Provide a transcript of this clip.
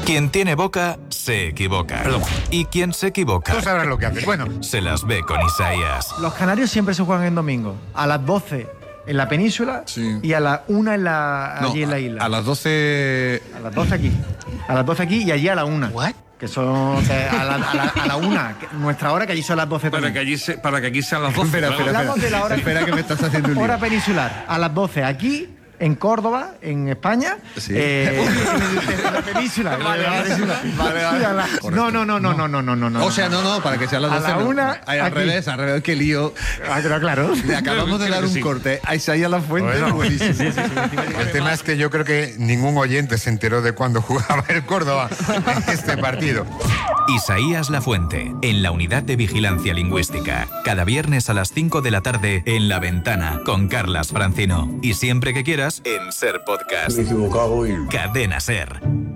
Quien tiene boca, se equivoca. Perdón. Y quien se equivoca, Tú sabrás lo que haces. Bueno, se las ve con Isaías. Los canarios siempre se juegan en domingo. A las 12 en la península y a las 1 allí en la isla. A las 12... A las 12 aquí. A las 12 aquí y allí a la 1. ¿What? Que son a la 1, nuestra hora, que allí son las 12 Para que aquí sean las 12. Hablamos de la hora, Espera que me estás haciendo un lío. hora peninsular. A las 12 aquí, en Córdoba, en España. Sí. En la península. Vale. No. O sea, no, para que sea las 12. A la 1 al aquí. revés, qué lío. Claro. Le acabamos de dar un corte a Isaías Lafuente. Bueno, Buenísimo. el tema es que yo creo que ningún oyente se enteró de cuándo jugaba el Córdoba en este partido. Isaías Lafuente, en la Unidad de Vigilancia Lingüística. Cada viernes a las 5 de la tarde en La Ventana, con Carlas Francino. Y siempre que quieras, en Ser Podcast. Me he equivocado y... Cadena Ser.